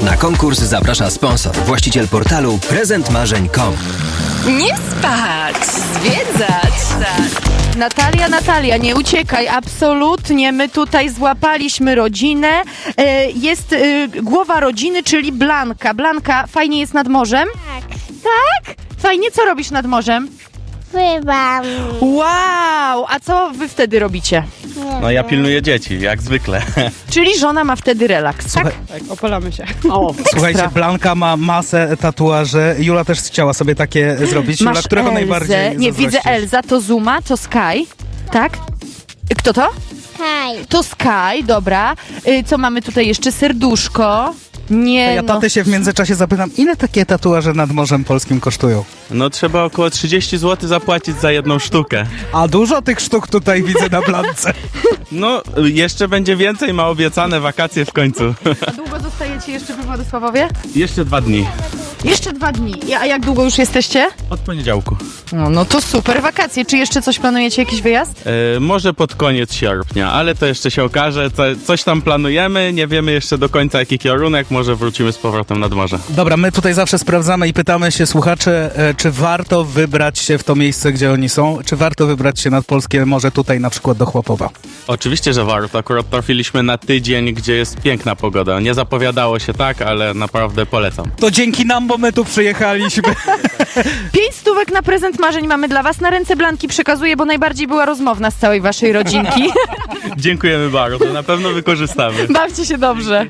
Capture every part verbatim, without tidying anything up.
Na konkurs zaprasza sponsor, właściciel portalu prezent marzeń kropka com. Nie spać, zwiedzać. Natalia, Natalia, nie uciekaj, absolutnie. My tutaj złapaliśmy rodzinę. E, jest e, głowa rodziny, czyli Blanka. Blanka, fajnie jest nad morzem? Tak. Tak? Fajnie, co robisz nad morzem? Pływam. Wow, a co wy wtedy robicie? No ja pilnuję dzieci, jak zwykle. Czyli żona ma wtedy relaks, tak? Tak, opalamy się. O, Słuchajcie, ekstra. Blanka ma masę tatuaży. Jula też chciała sobie takie zrobić. Jula, Masz którego Elzę. najbardziej Nie, widzę zazdrościsz? Elza, to Zuma, to Sky, tak? Kto to? Kaj. To Sky, dobra. Y, co mamy tutaj jeszcze? Serduszko. Nie, Ja no. taty się w międzyczasie zapytam, ile takie tatuaże nad Morzem Polskim kosztują? No trzeba około trzydzieści złotych zapłacić za jedną sztukę. A dużo tych sztuk tutaj widzę na Blance. No jeszcze będzie więcej, ma obiecane wakacje w końcu. A długo zostajecie jeszcze w Władysławowie? Jeszcze dwa dni. Jeszcze dwa dni. A jak długo już jesteście? Od poniedziałku. No, no to super wakacje. Czy jeszcze coś planujecie, jakiś wyjazd? E, może pod koniec sierpnia, ale to jeszcze się okaże. Co, coś tam planujemy, nie wiemy jeszcze do końca jaki kierunek, może wrócimy z powrotem nad morze. Dobra, my tutaj zawsze sprawdzamy i pytamy się słuchaczy, e, czy warto wybrać się w to miejsce, gdzie oni są, czy warto wybrać się nad Polskie Morze tutaj na przykład do Chłopowa. Oczywiście, że warto. Akurat trafiliśmy na tydzień, gdzie jest piękna pogoda. Nie zapowiadało się tak, ale naprawdę polecam. To dzięki nam, bo my tu przyjechaliśmy. Pięć stówek na prezent marzeń mamy dla was. Na ręce Blanki przekazuję, bo najbardziej była rozmowna z całej waszej rodzinki. Dziękujemy bardzo, na pewno wykorzystamy. Bawcie się dobrze.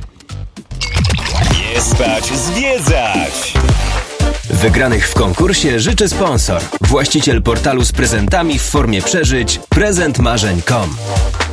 Nie spać, zwiedzać! Wygranych w konkursie życzy sponsor, właściciel portalu z prezentami w formie przeżyć prezent marzeń kropka com.